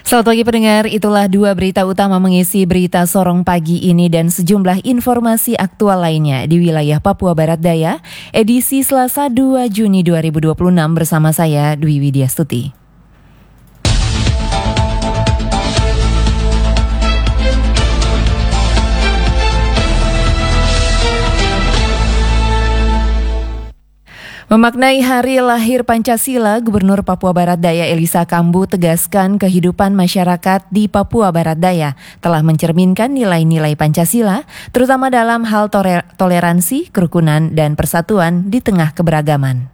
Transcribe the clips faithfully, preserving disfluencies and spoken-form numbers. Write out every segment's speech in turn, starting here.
Selamat pagi pendengar, itulah dua berita utama mengisi berita Sorong pagi ini dan sejumlah informasi aktual lainnya di wilayah Papua Barat Daya, edisi Selasa dua Juni dua ribu dua puluh enam bersama saya Dwi Widyastuti. Memaknai hari lahir Pancasila, Gubernur Papua Barat Daya Elisa Kambu tegaskan kehidupan masyarakat di Papua Barat Daya telah mencerminkan nilai-nilai Pancasila, terutama dalam hal toleransi, kerukunan, dan persatuan di tengah keberagaman.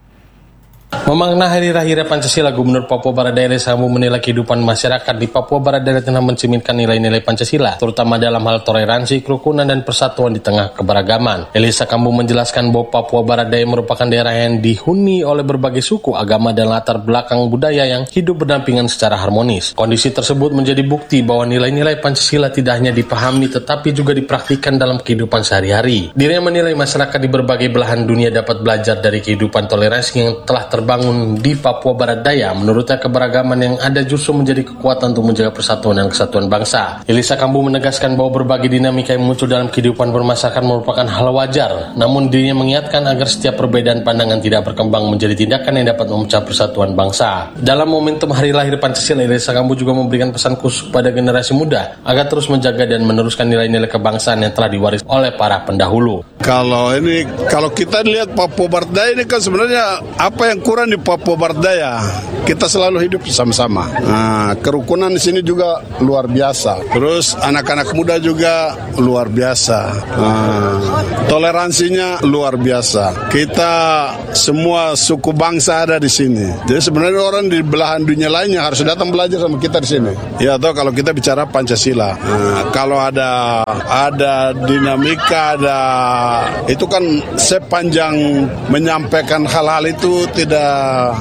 Memaknai hari lahir Pancasila, Gubernur Papua Barat Daya Elisa Kambu menilai kehidupan masyarakat di Papua Barat Daya telah mencerminkan nilai-nilai Pancasila, terutama dalam hal toleransi, kerukunan, dan persatuan di tengah keberagaman. Elisa Kambu menjelaskan bahwa Papua Barat Daya merupakan daerah yang dihuni oleh berbagai suku, agama, dan latar belakang budaya yang hidup berdampingan secara harmonis. Kondisi tersebut menjadi bukti bahwa nilai-nilai Pancasila tidak hanya dipahami tetapi juga dipraktikkan dalam kehidupan sehari-hari. Dirinya menilai masyarakat di berbagai belahan dunia dapat belajar dari kehidupan toleransi yang telah terbangun bangun di Papua Barat Daya. Menurutnya keberagaman yang ada justru menjadi kekuatan untuk menjaga persatuan dan kesatuan bangsa. Elisa Kambu menegaskan bahwa berbagai dinamika yang muncul dalam kehidupan bermasyarakat merupakan hal wajar, namun dirinya mengingatkan agar setiap perbedaan pandangan tidak berkembang menjadi tindakan yang dapat memecah persatuan bangsa. Dalam momentum hari lahir Pancasila, Elisa Kambu juga memberikan pesan khusus pada generasi muda agar terus menjaga dan meneruskan nilai-nilai kebangsaan yang telah diwaris oleh para pendahulu. Kalau ini, kalau kita lihat Papua Barat Daya ini kan sebenarnya apa yang kurang di Papua Barat Daya, kita selalu hidup sama-sama. Nah, kerukunan di sini juga luar biasa. Terus anak-anak muda juga luar biasa. Nah, toleransinya luar biasa. Kita semua suku bangsa ada di sini. Jadi sebenarnya orang di belahan dunia lainnya harus datang belajar sama kita di sini. Ya, atau kalau kita bicara Pancasila, nah, kalau ada ada dinamika, ada itu kan sepanjang menyampaikan hal-hal itu tidak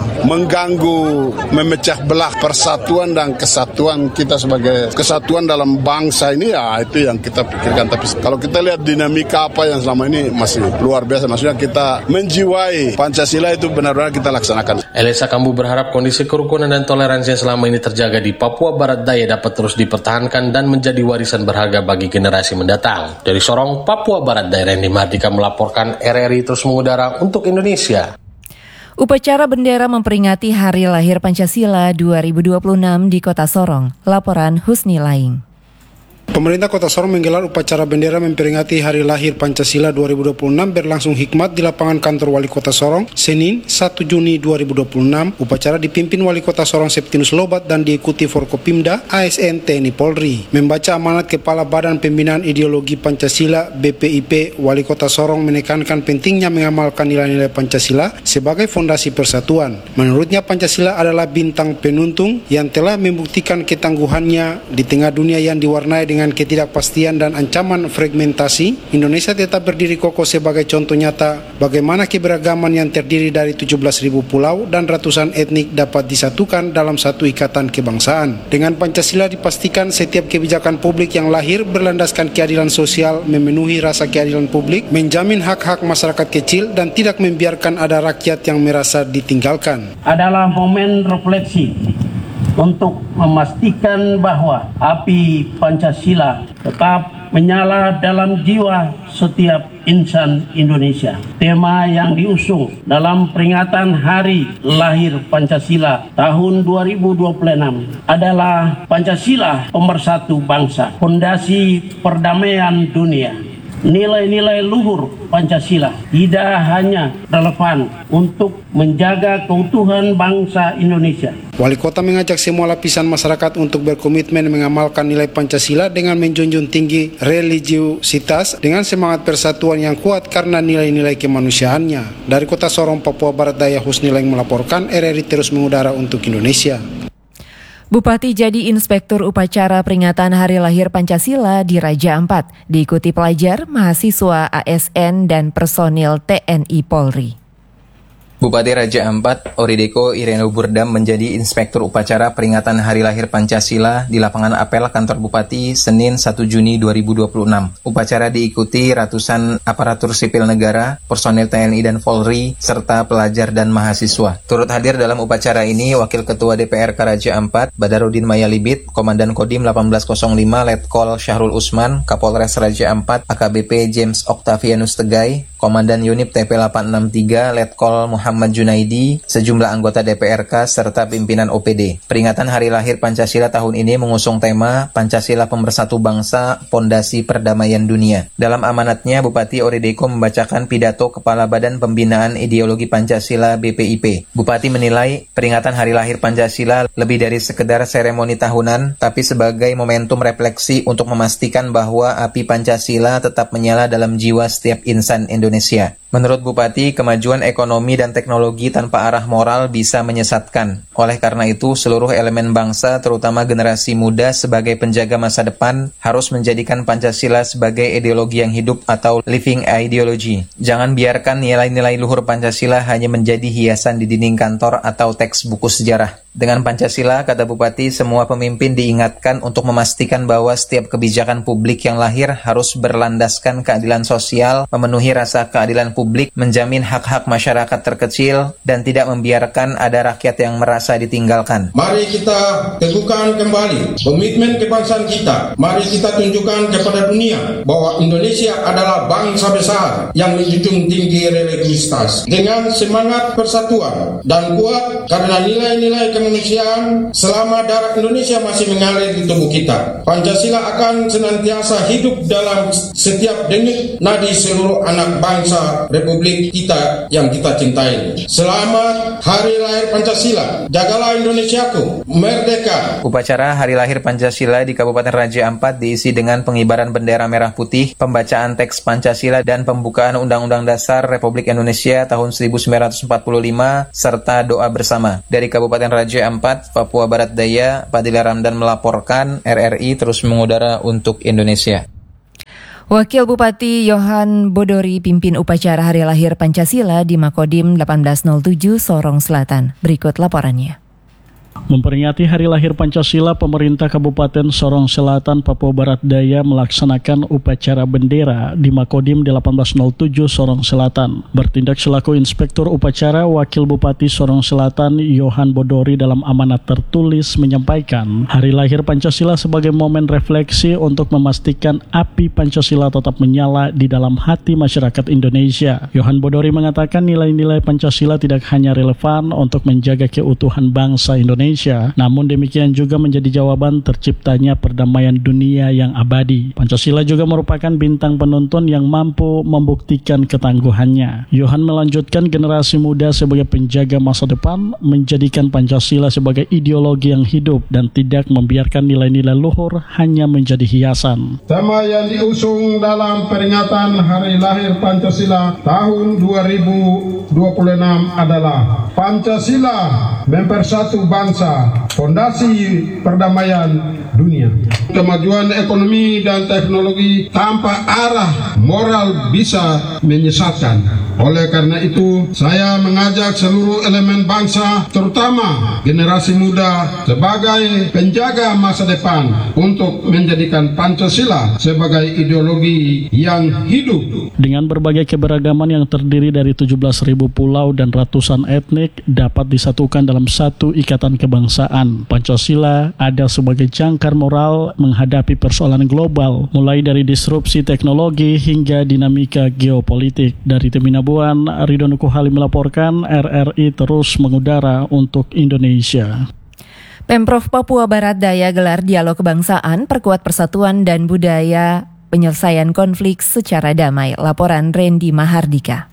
mengganggu, memecah belah persatuan dan kesatuan kita sebagai kesatuan dalam bangsa ini, ya itu yang kita pikirkan. Tapi kalau kita lihat dinamika apa yang selama ini masih luar biasa, maksudnya kita menjiwai Pancasila itu benar-benar kita laksanakan. Elisa Kambu berharap kondisi kerukunan dan toleransi yang selama ini terjaga di Papua Barat Daya dapat terus dipertahankan dan menjadi warisan berharga bagi generasi mendatang. Dari Sorong, Papua Barat Daya, Randy Mardika melaporkan. R R I terus mengudara untuk Indonesia. Upacara bendera memperingati Hari Lahir Pancasila dua ribu dua puluh enam di Kota Sorong. Laporan Husni Laing. Pemerintah Kota Sorong menggelar upacara bendera memperingati Hari Lahir Pancasila dua ribu dua puluh enam berlangsung hikmat di lapangan kantor Wali Kota Sorong, Senin satu Juni dua ribu dua puluh enam. Upacara dipimpin Wali Kota Sorong Septinus Lobat dan diikuti Forkopimda, A S N, T N I Polri. Membaca amanat Kepala Badan Pembinaan Ideologi Pancasila B P I P, Wali Kota Sorong menekankan pentingnya mengamalkan nilai-nilai Pancasila sebagai fondasi persatuan. Menurutnya Pancasila adalah bintang penuntung yang telah membuktikan ketangguhannya di tengah dunia yang diwarnai dengan Dengan ketidakpastian dan ancaman fragmentasi. Indonesia tetap berdiri kokoh sebagai contoh nyata bagaimana keberagaman yang terdiri dari tujuh belas ribu pulau dan ratusan etnik dapat disatukan dalam satu ikatan kebangsaan. Dengan Pancasila dipastikan setiap kebijakan publik yang lahir berlandaskan keadilan sosial, memenuhi rasa keadilan publik, menjamin hak-hak masyarakat kecil dan tidak membiarkan ada rakyat yang merasa ditinggalkan. Adalah momen refleksi untuk memastikan bahwa api Pancasila tetap menyala dalam jiwa setiap insan Indonesia. Tema yang diusung dalam peringatan Hari Lahir Pancasila tahun dua ribu dua puluh enam adalah Pancasila pemersatu bangsa, fondasi perdamaian dunia. Nilai-nilai luhur Pancasila tidak hanya relevan untuk menjaga keutuhan bangsa Indonesia. Wali Kota mengajak semua lapisan masyarakat untuk berkomitmen mengamalkan nilai Pancasila dengan menjunjung tinggi religiusitas dengan semangat persatuan yang kuat karena nilai-nilai kemanusiaannya. Dari Kota Sorong, Papua Barat Daya, Husni Laing melaporkan. R R I terus mengudara untuk Indonesia. Bupati jadi inspektur upacara peringatan Hari Lahir Pancasila di Raja Ampat, diikuti pelajar, mahasiswa A S N, dan personil T N I Polri. Bupati Raja Ampat, Orideko Ireno Burdam menjadi Inspektur Upacara Peringatan Hari Lahir Pancasila di lapangan apel kantor Bupati Senin satu Juni dua ribu dua puluh enam. Upacara diikuti ratusan aparatur sipil negara, personil T N I dan Polri, serta pelajar dan mahasiswa. Turut hadir dalam upacara ini Wakil Ketua D P R K Raja Ampat, Badarudin Mayalibit, Komandan Kodim delapan belas nol lima Letkol Syahrul Usman, Kapolres Raja Ampat, A K B P James Octavianus Tegai, Komandan Unit T P delapan enam tiga Letkol Muhammad Junaidi, sejumlah anggota D P R K, serta pimpinan O P D. Peringatan Hari Lahir Pancasila tahun ini mengusung tema Pancasila Pemersatu Bangsa, Pondasi Perdamaian Dunia. Dalam amanatnya, Bupati Orideko membacakan pidato Kepala Badan Pembinaan Ideologi Pancasila B P I P. Bupati menilai peringatan Hari Lahir Pancasila lebih dari sekedar seremoni tahunan, tapi sebagai momentum refleksi untuk memastikan bahwa api Pancasila tetap menyala dalam jiwa setiap insan Indonesia. Menurut Bupati, kemajuan ekonomi dan teknologi tanpa arah moral bisa menyesatkan. Oleh karena itu, seluruh elemen bangsa, terutama generasi muda sebagai penjaga masa depan, harus menjadikan Pancasila sebagai ideologi yang hidup atau living ideology. Jangan biarkan nilai-nilai luhur Pancasila hanya menjadi hiasan di dinding kantor atau teks buku sejarah. Dengan Pancasila, kata Bupati, semua pemimpin diingatkan untuk memastikan bahwa setiap kebijakan publik yang lahir harus berlandaskan keadilan sosial, memenuhi rasa keadilan publik, menjamin hak-hak masyarakat terkecil, dan tidak membiarkan ada rakyat yang merasa ditinggalkan. Mari kita teguhkan kembali komitmen kebangsaan kita. Mari kita tunjukkan kepada dunia bahwa Indonesia adalah bangsa besar yang menjunjung tinggi religiusitas. Dengan semangat persatuan dan kuat karena nilai-nilai kemanusiaan, selama darah Indonesia masih mengalir di tubuh kita, Pancasila akan senantiasa hidup dalam setiap denyut nadi seluruh anak bangsa Republik kita yang kita cintai. Selamat Hari Lahir Pancasila. Jagalah Indonesiaku, merdeka. Upacara Hari Lahir Pancasila di Kabupaten Raja Ampat diisi dengan pengibaran bendera merah putih, pembacaan teks Pancasila dan pembukaan Undang-Undang Dasar Republik Indonesia tahun seribu sembilan ratus empat puluh lima serta doa bersama. Dari Kabupaten Raja Ampat, Papua Barat Daya, Padilla Ramdan melaporkan, R R I terus mengudara untuk Indonesia. Wakil Bupati Yohan Bodori pimpin upacara Hari Lahir Pancasila di Makodim delapan belas nol tujuh Sorong Selatan. Berikut laporannya. Memperingati Hari Lahir Pancasila, pemerintah Kabupaten Sorong Selatan, Papua Barat Daya melaksanakan upacara bendera di Makodim delapan belas nol tujuh Sorong Selatan. Bertindak selaku Inspektur Upacara, Wakil Bupati Sorong Selatan Yohan Bodori dalam amanat tertulis menyampaikan Hari Lahir Pancasila sebagai momen refleksi untuk memastikan api Pancasila tetap menyala di dalam hati masyarakat Indonesia. Yohan Bodori mengatakan nilai-nilai Pancasila tidak hanya relevan untuk menjaga keutuhan bangsa Indonesia, namun demikian juga menjadi jawaban terciptanya perdamaian dunia yang abadi. Pancasila juga merupakan bintang penuntun yang mampu membuktikan ketangguhannya. Yohan melanjutkan generasi muda sebagai penjaga masa depan, menjadikan Pancasila sebagai ideologi yang hidup dan tidak membiarkan nilai-nilai luhur hanya menjadi hiasan. Tema yang diusung dalam peringatan Hari Lahir Pancasila tahun dua ribu dua puluh enam adalah Pancasila mempersatu bangsa, fondasi perdamaian dunia. Kemajuan ekonomi dan teknologi tanpa arah moral bisa menyesatkan. Oleh karena itu, saya mengajak seluruh elemen bangsa, terutama generasi muda, sebagai penjaga masa depan untuk menjadikan Pancasila sebagai ideologi yang hidup. Dengan berbagai keberagaman yang terdiri dari tujuh belas ribu pulau dan ratusan etnik dapat disatukan dalam satu ikatan kebangsaan. Pancasila ada sebagai jangkar moral menghadapi persoalan global, mulai dari disrupsi teknologi hingga dinamika geopolitik. Dari Teminabuan, Ridho Nukuhali melaporkan, R R I terus mengudara untuk Indonesia. Pemprov Papua Barat Daya gelar dialog kebangsaan, perkuat persatuan dan budaya penyelesaian konflik secara damai. Laporan Randy Mahardika.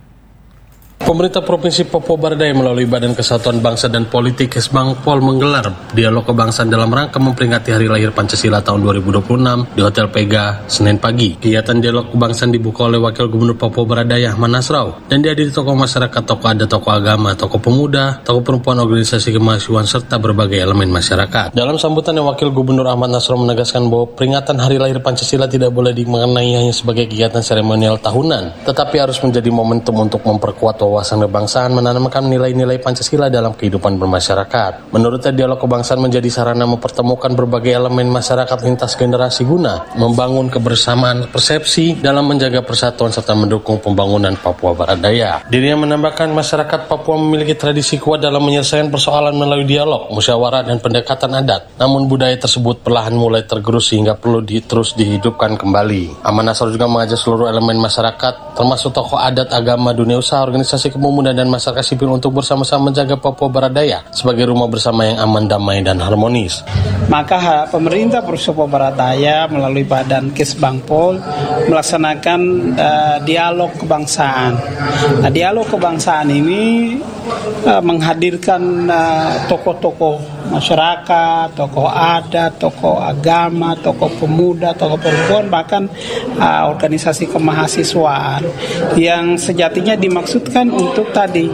Pemerintah Provinsi Papua Barat Daya melalui Badan Kesatuan Bangsa dan Politik Kesbangpol menggelar dialog kebangsaan dalam rangka memperingati Hari Lahir Pancasila tahun dua ribu dua puluh enam di Hotel Pega, Senin pagi. Kegiatan dialog kebangsaan dibuka oleh Wakil Gubernur Papua Barat Daya Ahmad Nasrau dan dihadiri tokoh masyarakat, tokoh adat, tokoh agama, tokoh pemuda, tokoh perempuan, organisasi kemahasiswaan serta berbagai elemen masyarakat. Dalam sambutannya, Wakil Gubernur Ahmad Nasrau menegaskan bahwa peringatan Hari Lahir Pancasila tidak boleh dimaknai hanya sebagai kegiatan seremonial tahunan, tetapi harus menjadi momentum untuk memperkuat wawasan kebangsaan menanamkan nilai-nilai Pancasila dalam kehidupan bermasyarakat. Menurutnya, dialog kebangsaan menjadi sarana mempertemukan berbagai elemen masyarakat lintas generasi guna membangun kebersamaan persepsi dalam menjaga persatuan serta mendukung pembangunan Papua Barat Daya. Dirinya menambahkan masyarakat Papua memiliki tradisi kuat dalam menyelesaikan persoalan melalui dialog, musyawarah, dan pendekatan adat. Namun budaya tersebut perlahan mulai tergerus sehingga perlu di, terus dihidupkan kembali. Aman Nasrul juga mengajak seluruh elemen masyarakat, termasuk tokoh adat, agama, dunia usaha, organisasi kepemudaan, dan masyarakat sipil untuk bersama-sama menjaga Papua Barat Daya sebagai rumah bersama yang aman, damai, dan harmonis. Maka pemerintah Provinsi Papua Barat Daya melalui Badan Kesbangpol melaksanakan uh, dialog kebangsaan. Nah, dialog kebangsaan ini uh, menghadirkan uh, tokoh-tokoh masyarakat, tokoh adat, tokoh agama, tokoh pemuda, tokoh perempuan, bahkan uh, organisasi kemahasiswaan yang sejatinya dimaksudkan untuk tadi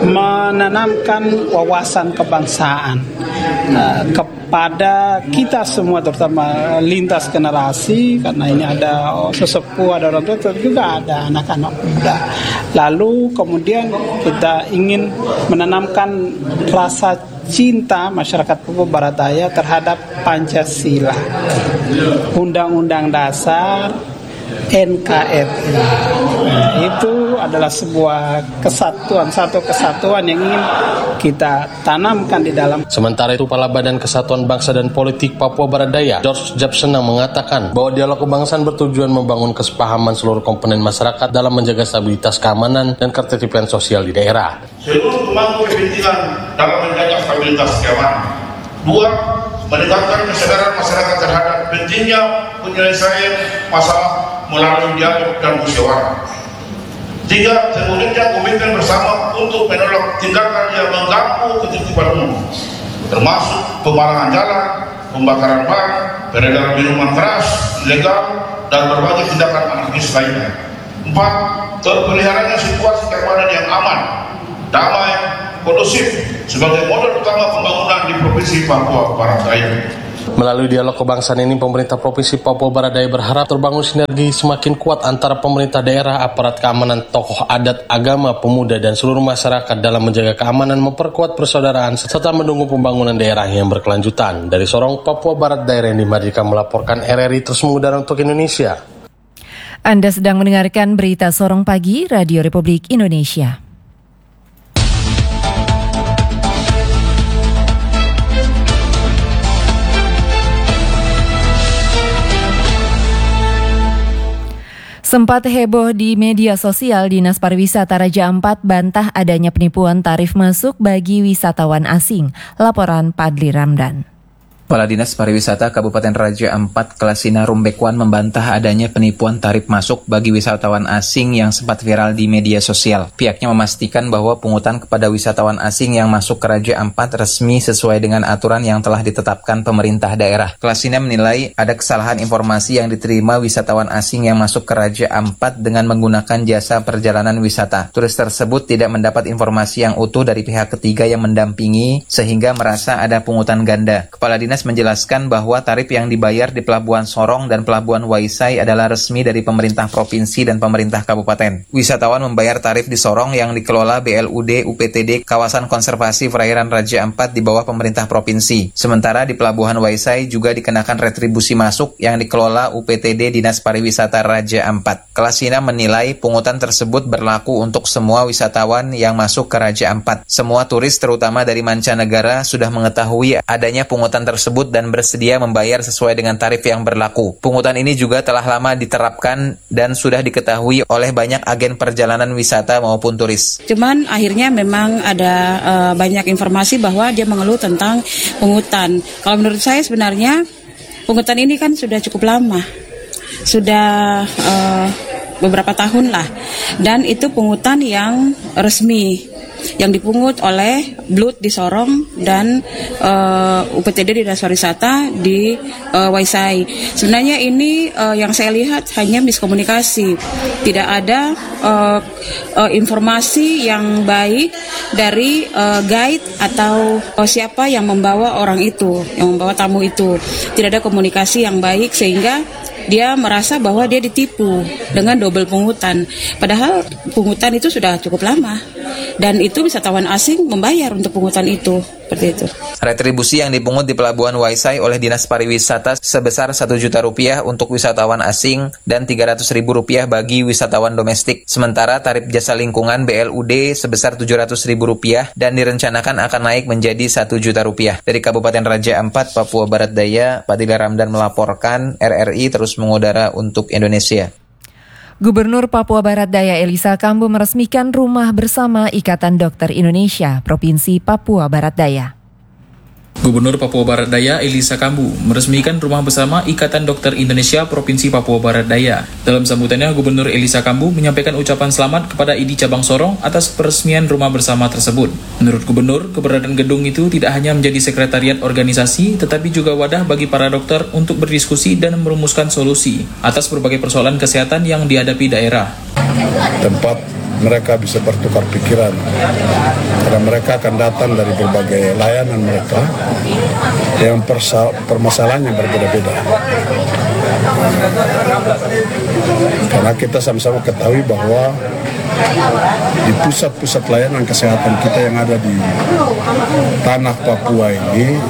menanamkan wawasan kebangsaan uh, kepada kita semua, terutama lintas generasi, karena ini ada sesepuh, ada orang tua, juga ada anak-anak muda. Lalu kemudian kita ingin menanamkan rasa cinta masyarakat Papua Barat Daya terhadap Pancasila, Undang-Undang Dasar, N K R I. Nah, itu adalah sebuah kesatuan, satu kesatuan yang ingin kita tanamkan di dalam. Sementara itu, Kepala Badan Kesatuan Bangsa dan Politik Papua Barat Daya, George Japsena, mengatakan bahwa dialog kebangsaan bertujuan membangun kesepahaman seluruh komponen masyarakat dalam menjaga stabilitas keamanan dan ketertiban sosial di daerah. Seluruh pemangku kepentingan dalam menjaga stabilitas keamanan. Dua, meningkatkan kesadaran masyarakat terhadap pentingnya penyelesaian masalah melalui dialog dan musyawarah. Tiga, terwujudnya komitmen bersama untuk menolak tindakan yang mengganggu ketertiban umum, termasuk pemalangan jalan, pembakaran ban, peredaran minuman keras, ilegal, dan berbagai tindakan anarkis lainnya. Empat, terpeliharanya situasi keamanan yang aman, damai, kondusif sebagai modal utama pembangunan di Provinsi Papua Barat Daya. Melalui dialog kebangsaan ini, pemerintah Provinsi Papua Barat Daya berharap terbangun sinergi semakin kuat antara pemerintah daerah, aparat keamanan, tokoh adat, agama, pemuda, dan seluruh masyarakat dalam menjaga keamanan, memperkuat persaudaraan, serta mendukung pembangunan daerah yang berkelanjutan. Dari Sorong, Papua Barat Daya, Randy Mardika melaporkan. R R I terus mengudara untuk Indonesia. Anda sedang mendengarkan berita Sorong Pagi, Radio Republik Indonesia. Sempat heboh di media sosial, Dinas Pariwisata Raja Ampat bantah adanya penipuan tarif masuk bagi wisatawan asing. Laporan Padli Ramdan. Kepala Dinas Pariwisata Kabupaten Raja Ampat, Klasina Rumbekwan, membantah adanya penipuan tarif masuk bagi wisatawan asing yang sempat viral di media sosial. Pihaknya memastikan bahwa pungutan kepada wisatawan asing yang masuk ke Raja Ampat resmi sesuai dengan aturan yang telah ditetapkan pemerintah daerah. Klasina menilai ada kesalahan informasi yang diterima wisatawan asing yang masuk ke Raja Ampat dengan menggunakan jasa perjalanan wisata. Turis tersebut tidak mendapat informasi yang utuh dari pihak ketiga yang mendampingi sehingga merasa ada pungutan ganda. Kepala Dinas menjelaskan bahwa tarif yang dibayar di Pelabuhan Sorong dan Pelabuhan Waisai adalah resmi dari pemerintah provinsi dan pemerintah kabupaten. Wisatawan membayar tarif di Sorong yang dikelola B L U D U P T D Kawasan Konservasi Perairan Raja Ampat di bawah pemerintah provinsi. Sementara di Pelabuhan Waisai juga dikenakan retribusi masuk yang dikelola U P T D Dinas Pariwisata Raja Ampat. Klasina menilai pungutan tersebut berlaku untuk semua wisatawan yang masuk ke Raja Ampat. Semua turis terutama dari mancanegara sudah mengetahui adanya pungutan tersebut dan bersedia membayar sesuai dengan tarif yang berlaku. Pungutan ini juga telah lama diterapkan dan sudah diketahui oleh banyak agen perjalanan wisata maupun turis. Cuman akhirnya memang ada uh, banyak informasi bahwa dia mengeluh tentang pungutan. Kalau menurut saya sebenarnya pungutan ini kan sudah cukup lama. Sudah uh, beberapa tahun lah. Dan itu pungutan yang resmi, yang dipungut oleh B L U D di Sorong dan uh, U P T D Dinas Pariwisata di uh, Waisai. Sebenarnya ini uh, yang saya lihat hanya miskomunikasi. Tidak ada uh, uh, informasi yang baik dari uh, guide atau uh, siapa yang membawa orang itu, yang membawa tamu itu. Tidak ada komunikasi yang baik sehingga dia merasa bahwa dia ditipu dengan double pungutan. Padahal pungutan itu sudah cukup lama. dan itu wisatawan asing membayar untuk pungutan itu, seperti itu. Retribusi yang dipungut di Pelabuhan Waisai oleh Dinas Pariwisata sebesar satu juta rupiah untuk wisatawan asing dan tiga ratus ribu rupiah bagi wisatawan domestik. Sementara tarif jasa lingkungan B L U D sebesar tujuh ratus ribu rupiah dan direncanakan akan naik menjadi satu juta rupiah. Dari Kabupaten Raja Ampat, Papua Barat Daya, Patila Ramdan melaporkan. R R I terus mengudara untuk Indonesia. Gubernur Papua Barat Daya Elisa Kambu meresmikan Rumah Bersama Ikatan Dokter Indonesia Provinsi Papua Barat Daya. Gubernur Papua Barat Daya Elisa Kambu meresmikan Rumah Bersama Ikatan Dokter Indonesia Provinsi Papua Barat Daya. Dalam sambutannya, Gubernur Elisa Kambu menyampaikan ucapan selamat kepada I D Cabang Sorong atas peresmian rumah bersama tersebut. Menurut Gubernur, keberadaan gedung itu tidak hanya menjadi sekretariat organisasi, tetapi juga wadah bagi para dokter untuk berdiskusi dan merumuskan solusi atas berbagai persoalan kesehatan yang dihadapi daerah. Tempat mereka bisa bertukar pikiran karena mereka akan datang dari berbagai layanan mereka yang persa- permasalahannya berbeda-beda. Karena kita sama-sama ketahui bahwa di pusat-pusat layanan kesehatan kita yang ada di tanah Papua ini,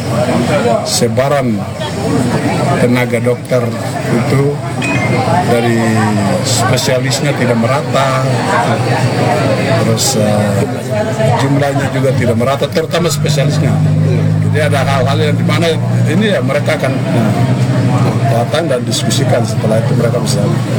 sebaran tenaga dokter itu dari spesialisnya tidak merata, terus uh, jumlahnya juga tidak merata, terutama spesialisnya. Jadi ada hal-hal yang dimana ini ya mereka akan uh, datang dan diskusikan, setelah itu mereka bisa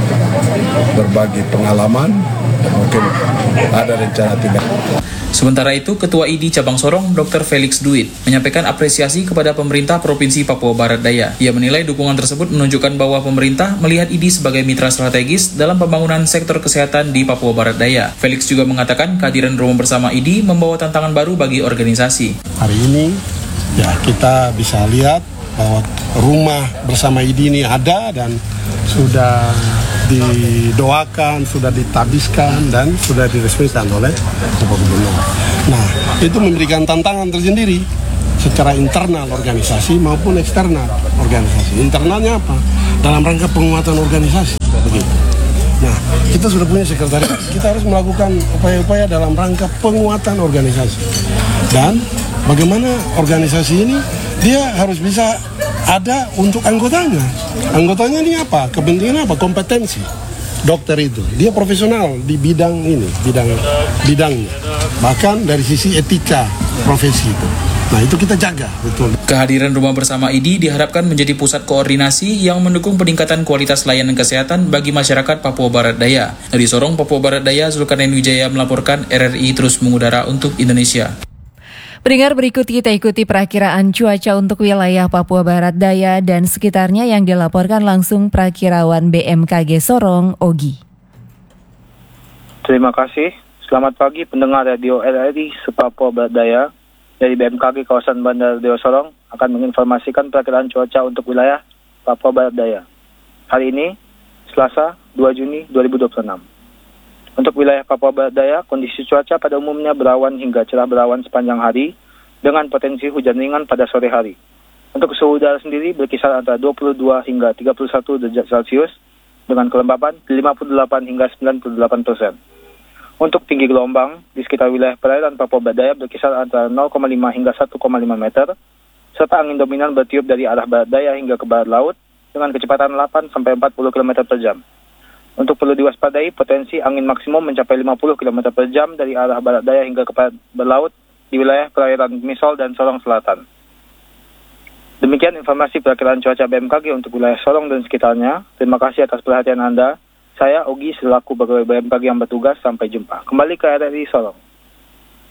berbagi pengalaman dan mungkin ada rencana tindak. Sementara itu, Ketua I D Cabang Sorong, Dokter Felix Duit, menyampaikan apresiasi kepada pemerintah Provinsi Papua Barat Daya. Ia menilai dukungan tersebut menunjukkan bahwa pemerintah melihat I D sebagai mitra strategis dalam pembangunan sektor kesehatan di Papua Barat Daya. Felix juga mengatakan kehadiran Rumah Bersama I D membawa tantangan baru bagi organisasi. Hari ini ya kita bisa lihat bahwa Rumah Bersama I D ini ada dan sudah didoakan, sudah ditabiskan dan sudah diresmikan oleh Bapak Gubernur. Nah, itu memberikan tantangan tersendiri secara internal organisasi maupun eksternal organisasi. Internalnya apa? Dalam rangka penguatan organisasi. Begitu. Nah, kita sudah punya sekretariat. Kita harus melakukan upaya-upaya dalam rangka penguatan organisasi. Dan bagaimana organisasi ini dia harus bisa ada untuk anggotanya. Anggotanya ini apa? Kepentingan apa? Kompetensi. Dokter itu, dia profesional di bidang ini, bidang bidangnya. Bahkan dari sisi etika profesi itu. Nah, itu kita jaga, betul. Kehadiran Rumah Bersama I D diharapkan menjadi pusat koordinasi yang mendukung peningkatan kualitas layanan kesehatan bagi masyarakat Papua Barat Daya. Dari Sorong, Papua Barat Daya, Zulkarnain Wijaya melaporkan. R R I terus mengudara untuk Indonesia. Pendengar, berikut kita ikuti perakiraan cuaca untuk wilayah Papua Barat Daya dan sekitarnya yang dilaporkan langsung Prakirawan B M K G Sorong, Ogi. Terima kasih. Selamat pagi pendengar Radio R R I Papua Barat Daya. Dari B M K G kawasan Bandar Deo Sorong akan menginformasikan perakiraan cuaca untuk wilayah Papua Barat Daya. Hari ini, Selasa, dua Juni dua ribu dua puluh enam. Untuk wilayah Papua Barat Daya, kondisi cuaca pada umumnya berawan hingga cerah berawan sepanjang hari dengan potensi hujan ringan pada sore hari. Untuk suhu udara sendiri berkisar antara dua puluh dua hingga tiga puluh satu derajat Celcius dengan kelembapan lima puluh delapan hingga sembilan puluh delapan persen. Untuk tinggi gelombang di sekitar wilayah perairan Papua Barat Daya berkisar antara nol koma lima hingga satu koma lima meter, serta angin dominan bertiup dari arah barat daya hingga ke barat laut dengan kecepatan delapan sampai empat puluh kilometer per jam. Untuk perlu diwaspadai, potensi angin maksimum mencapai lima puluh kilometer per jam dari arah barat daya hingga ke barat laut di wilayah perairan Misol dan Sorong Selatan. Demikian informasi perakiraan cuaca B M K G untuk wilayah Sorong dan sekitarnya. Terima kasih atas perhatian Anda. Saya Ogi selaku pegawai B M K G yang bertugas. Sampai jumpa. Kembali ke R R I Sorong.